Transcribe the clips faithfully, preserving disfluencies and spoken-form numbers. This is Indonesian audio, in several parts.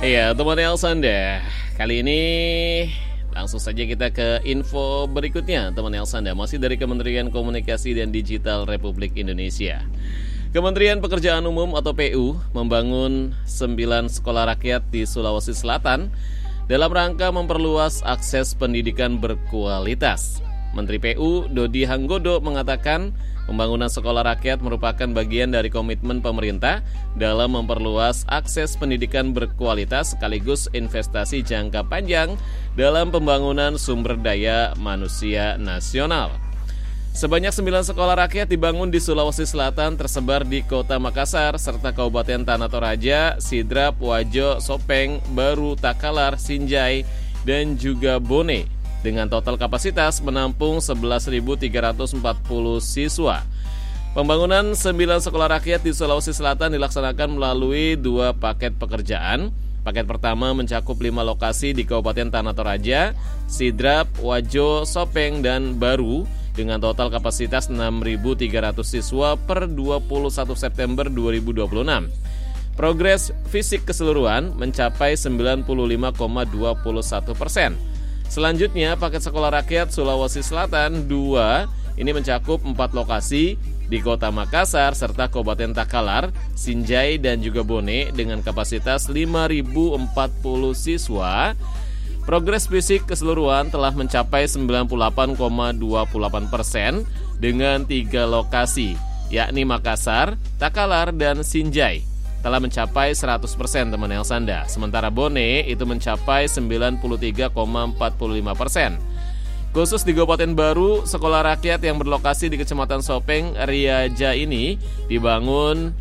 Iya, teman Elsanda. Kali ini langsung saja kita ke info berikutnya, teman Elsanda. Masih dari Kementerian Komunikasi dan Digital Republik Indonesia. Kementerian Pekerjaan Umum atau P U membangun sembilan sekolah rakyat di Sulawesi Selatan dalam rangka memperluas akses pendidikan berkualitas. Menteri P U Dodi Hanggodo mengatakan pembangunan sekolah rakyat merupakan bagian dari komitmen pemerintah dalam memperluas akses pendidikan berkualitas sekaligus investasi jangka panjang dalam pembangunan sumber daya manusia nasional. Sebanyak sembilan sekolah rakyat dibangun di Sulawesi Selatan tersebar di Kota Makassar serta Kabupaten Tanah Toraja, Sidrap, Wajo, Sopeng, Baru, Takalar, Sinjai, dan juga Bone dengan total kapasitas menampung sebelas ribu tiga ratus empat puluh siswa. Pembangunan sembilan sekolah rakyat di Sulawesi Selatan dilaksanakan melalui dua paket pekerjaan. Paket pertama mencakup lima lokasi di Kabupaten Tanah Toraja, Sidrap, Wajo, Sopeng, dan Baru dengan total kapasitas enam ribu tiga ratus siswa per dua puluh satu September dua ribu dua puluh enam. Progres fisik keseluruhan mencapai sembilan puluh lima koma dua satu persen. Selanjutnya, paket sekolah rakyat Sulawesi Selatan dua ini mencakup empat lokasi di Kota Makassar serta Kabupaten Takalar, Sinjai, dan juga Bone dengan kapasitas lima ribu empat puluh siswa. Progres fisik keseluruhan telah mencapai sembilan puluh delapan koma dua delapan persen dengan tiga lokasi, yakni Makassar, Takalar, dan Sinjai telah mencapai seratus persen teman Elsanda. Sementara Bone itu mencapai sembilan puluh tiga koma empat lima persen. Khusus di Kabupaten Baru, sekolah rakyat yang berlokasi di Kecamatan Sopeng, Riaja ini dibangun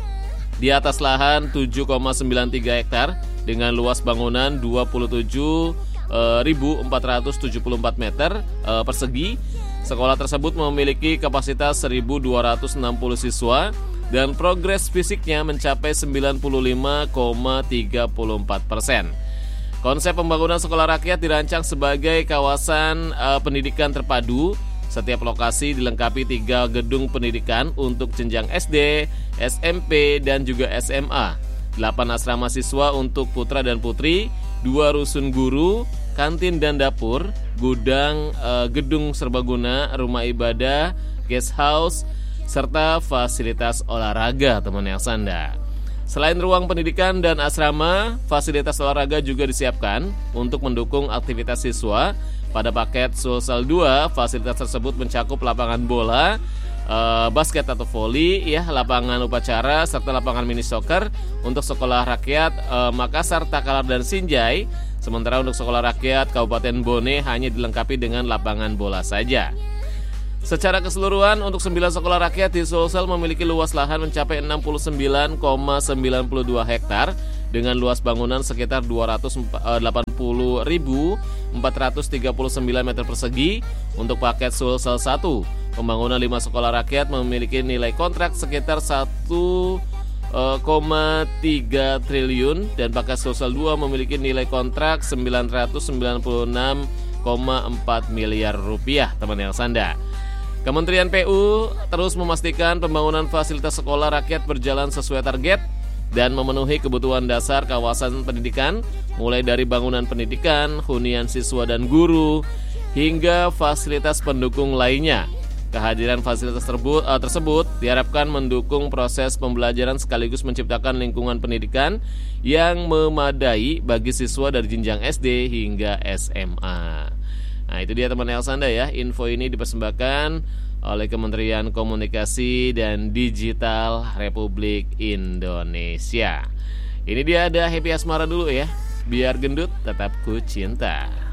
di atas lahan tujuh koma sembilan tiga hektar dengan luas bangunan dua puluh tujuh ribu empat ratus tujuh puluh empat meter persegi. Sekolah tersebut memiliki kapasitas seribu dua ratus enam puluh siswa dan progres fisiknya mencapai sembilan puluh lima koma tiga empat persen. Konsep pembangunan sekolah rakyat dirancang sebagai kawasan uh, pendidikan terpadu. Setiap lokasi dilengkapi tiga gedung pendidikan untuk jenjang S D, S M P, dan juga S M A. delapan asrama siswa untuk putra dan putri, dua rusun guru, kantin dan dapur, gudang, uh, gedung serbaguna, rumah ibadah, guest house, serta fasilitas olahraga teman Elsanda. Selain ruang pendidikan dan asrama, fasilitas olahraga juga disiapkan untuk mendukung aktivitas siswa. Pada paket Sulsel dua, fasilitas tersebut mencakup lapangan bola, uh, basket atau voli, ya, lapangan upacara, serta lapangan mini soccer untuk sekolah rakyat uh, Makassar, Takalar, dan Sinjai. Sementara untuk sekolah rakyat Kabupaten Bone hanya dilengkapi dengan lapangan bola saja. Secara keseluruhan untuk sembilan sekolah rakyat di Sulsel memiliki luas lahan mencapai enam puluh sembilan koma sembilan dua hektar dengan luas bangunan sekitar dua ratus delapan puluh ribu empat ratus tiga puluh sembilan meter persegi. Untuk paket Sulsel satu, pembangunan lima sekolah rakyat memiliki nilai kontrak sekitar satu koma tiga triliun dan paket Sulsel dua memiliki nilai kontrak sembilan ratus sembilan puluh enam koma empat miliar rupiah teman Elsanda. Kementerian P U terus memastikan pembangunan fasilitas sekolah rakyat berjalan sesuai target dan memenuhi kebutuhan dasar kawasan pendidikan, mulai dari bangunan pendidikan, hunian siswa dan guru, hingga fasilitas pendukung lainnya. Kehadiran fasilitas tersebut, uh, tersebut diharapkan mendukung proses pembelajaran sekaligus menciptakan lingkungan pendidikan yang memadai bagi siswa dari jenjang S D hingga S M A. Nah, itu dia teman Elsanda ya. Info ini dipersembahkan oleh Kementerian Komunikasi dan Digital Republik Indonesia. Ini dia, ada Happy Asmara dulu ya. Biar gendut tetap ku cinta.